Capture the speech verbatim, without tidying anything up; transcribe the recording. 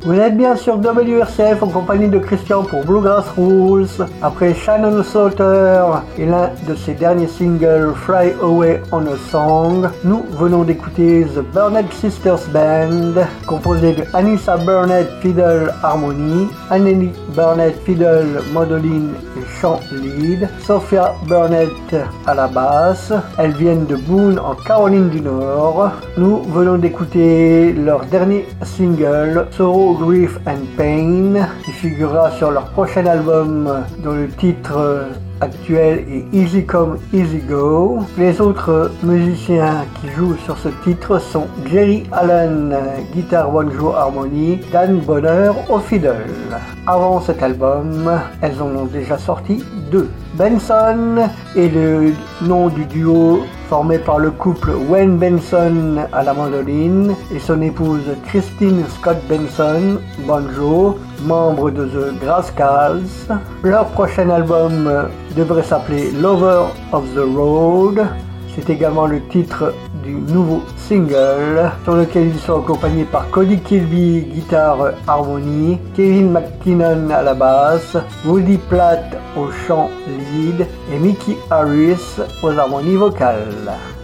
Vous êtes bien sur W R C F en compagnie de Christian pour Bluegrass Rules. Après Shannon Slaughter et l'un de ses derniers singles Fly Away on a Song, nous venons d'écouter The Burnett Sisters Band, composé de Anissa Burnett fiddle harmonie, Annie Burnett fiddle mandoline et chant lead, Sophia Burnett à la basse. Elles viennent de Boone en Caroline du Nord. Nous venons d'écouter leur dernier single Sorrow, Grief and Pain, qui figurera sur leur prochain album dont le titre actuel est Easy Come, Easy Go. Les autres musiciens qui jouent sur ce titre sont Jerry Allen, guitare banjo harmonie, Dan Bonner au fiddle. Avant cet album, elles en ont déjà sorti deux. Benson est le nom du duo formé par le couple Wayne Benson à la mandoline et son épouse Christine Scott Benson, banjo, membre de The Grascals. Leur prochain album devrait s'appeler Lover of the Road. C'est également le titre du nouveau single sur lequel ils sont accompagnés par Cody Kilby, guitare harmonie, Kevin McKinnon à la basse, Woody Platt au chant lead et Mickey Harris aux harmonies vocales.